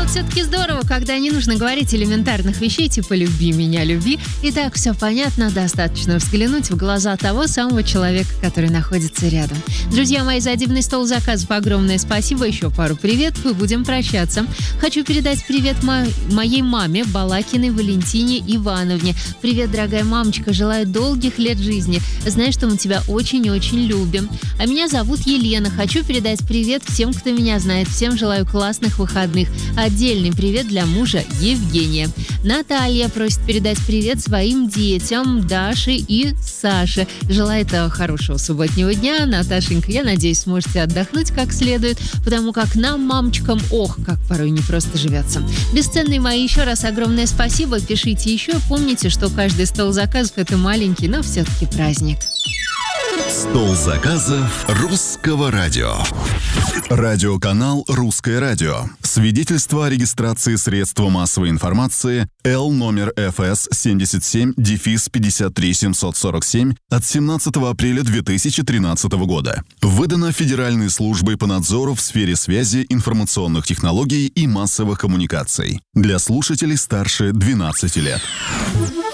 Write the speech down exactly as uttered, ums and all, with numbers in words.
Все-таки здорово, когда не нужно говорить элементарных вещей, типа «люби меня, люби». И так все понятно, достаточно взглянуть в глаза того самого человека, который находится рядом. Друзья мои, за дивный стол заказов огромное спасибо, еще пару приветов и будем прощаться. Хочу передать привет мо- моей маме Балакиной Валентине Ивановне. Привет, дорогая мамочка, желаю долгих лет жизни. Знаю, что мы тебя очень и очень любим. А меня зовут Елена. Хочу передать привет всем, кто меня знает. Всем желаю классных выходных. Отдельный привет для мужа Евгения. Наталья просит передать привет своим детям Даше и Саше. Желает хорошего субботнего дня. Наташенька, я надеюсь, сможете отдохнуть как следует, потому как нам, мамочкам, ох, как порой непросто живется. Бесценные мои, еще раз огромное спасибо. Пишите еще. Помните, что каждый стол заказов – это маленький, но все-таки праздник. Стол заказов Русского радио. Радиоканал «Русское радио». Свидетельство о регистрации средства массовой информации Л номер эф эс семьдесят семь пятьдесят три семьсот сорок семь от семнадцатого апреля две тысячи тринадцатого года. Выдано Федеральной службой по надзору в сфере связи, информационных технологий и массовых коммуникаций. Для слушателей старше двенадцати лет.